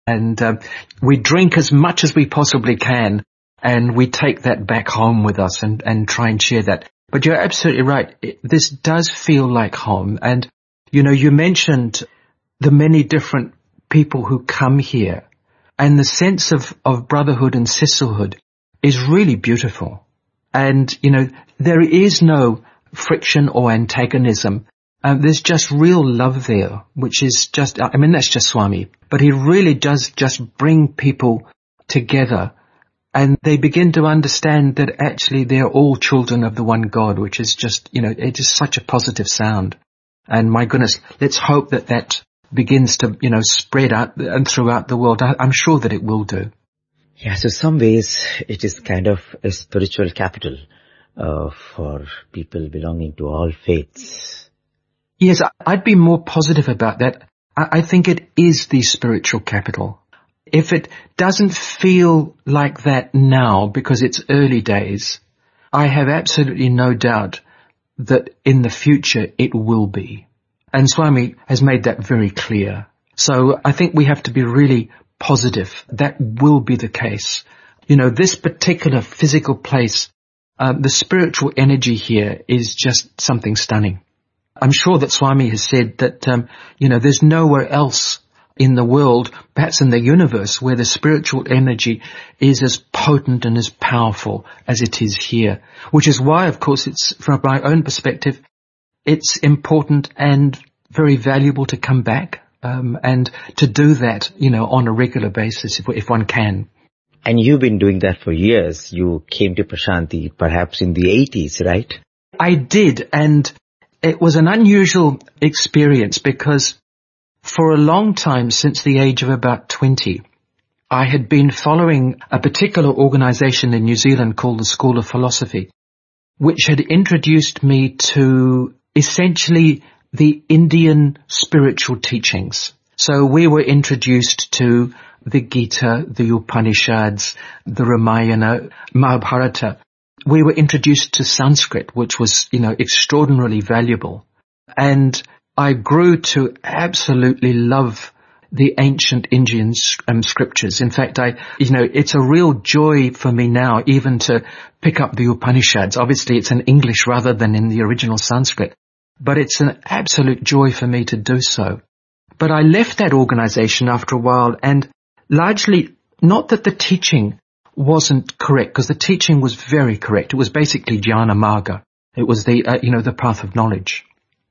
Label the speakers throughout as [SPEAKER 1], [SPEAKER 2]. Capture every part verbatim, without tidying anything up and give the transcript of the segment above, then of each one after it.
[SPEAKER 1] And um, we drink as much as we possibly can, and we take that back home with us and, and try and share that. But you're absolutely right. It, this does feel like home. And, you know, you mentioned the many different people who come here, and the sense of, of brotherhood and sisterhood is really beautiful. And, you know, there is no friction or antagonism. Um, there's just real love there, which is just, I mean, that's just Swami. But he really does just bring people together, and they begin to understand that actually they're all children of the one God, which is just, you know, it is such a positive sound. And my goodness, let's hope that that begins to, you know, spread out and throughout the world. I, I'm sure that it will do.
[SPEAKER 2] Yeah, so some ways it is kind of a spiritual capital uh, for people belonging to all faiths.
[SPEAKER 1] Yes, I'd be more positive about that. I think it is the spiritual capital. If it doesn't feel like that now because it's early days, I have absolutely no doubt that in the future it will be. And Swami has made that very clear. So I think we have to be really positive. That will be the case. You know, this particular physical place, um, the spiritual energy here is just something stunning. I'm sure that Swami has said that, um, you know, there's nowhere else in the world, perhaps in the universe, where the spiritual energy is as potent and as powerful as it is here. Which is why, of course, it's, from my own perspective, it's important and very valuable to come back, um, and to do that, you know, on a regular basis, if, if one can.
[SPEAKER 2] And you've been doing that for years. You came to Prashanthi perhaps in the eighties, right?
[SPEAKER 1] I did, and it was an unusual experience because for a long time, since the age of about twenty, I had been following a particular organization in New Zealand called the School of Philosophy, which had introduced me to essentially the Indian spiritual teachings. So we were introduced to the Gita, the Upanishads, the Ramayana, Mahabharata. We were introduced to Sanskrit, which was, you know, extraordinarily valuable. And I grew to absolutely love the ancient Indian um, scriptures. In fact, I, you know, it's a real joy for me now even to pick up the Upanishads. Obviously, it's in English rather than in the original Sanskrit. But it's an absolute joy for me to do so. But I left that organization after a while, and largely, not that the teaching wasn't correct, because the teaching was very correct. It was basically Jnana Marga. It was the, uh, you know, the path of knowledge.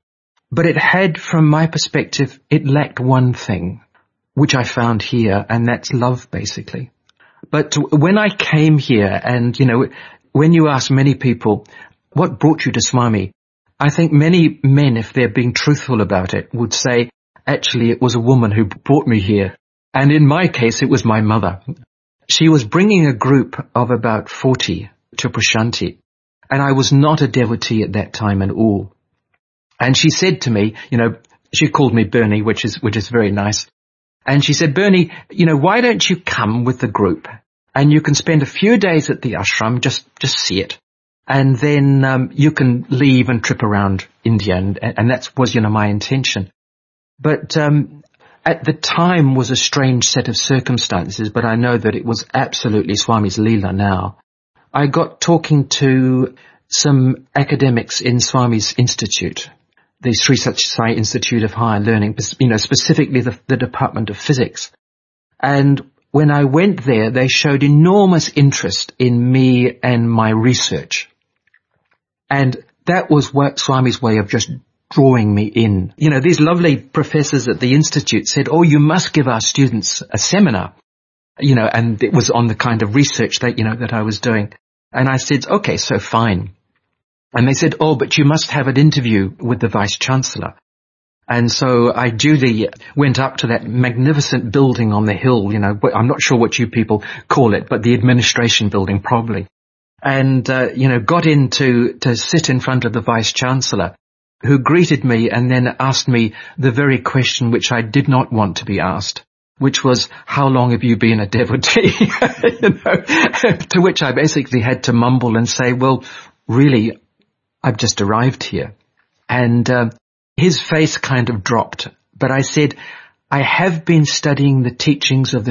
[SPEAKER 1] But it had, from my perspective, it lacked one thing, which I found here, and that's love, basically. But when I came here, and, you know, when you ask many people, what brought you to Swami? I think many men, if they're being truthful about it, would say, actually, it was a woman who brought me here. And in my case, it was my mother. She was bringing a group of about forty to Prashanthi, and I was not a devotee at that time at all. And she said to me, you know, she called me Bernie, which is, which is very nice. And she said, Bernie, you know, why don't you come with the group and you can spend a few days at the ashram, just, just see it. And then, um, you can leave and trip around India. And, and that was, you know, my intention. But, um, at the time was a strange set of circumstances, but I know that it was absolutely Swami's Leela now. I got talking to some academics in Swami's Institute, the Sri Sathya Sai Institute of Higher Learning, you know, specifically the, the Department of Physics. And when I went there, they showed enormous interest in me and my research. And that was what Swami's way of just drawing me in. You know, these lovely professors at the Institute said, oh, you must give our students a seminar, you know, and it was on the kind of research that, you know, that I was doing. And I said, okay, so fine. And they said, oh, but you must have an interview with the Vice Chancellor. And so I duly went up to that magnificent building on the hill, you know, I'm not sure what you people call it, but the administration building probably. And, uh, you know, got in to, to sit in front of the Vice Chancellor, who greeted me and then asked me the very question which I did not want to be asked, which was, how long have you been a devotee? You know, to which I basically had to mumble and say, well, really, I've just arrived here. And uh, his face kind of dropped. But I said, I have been studying the teachings of the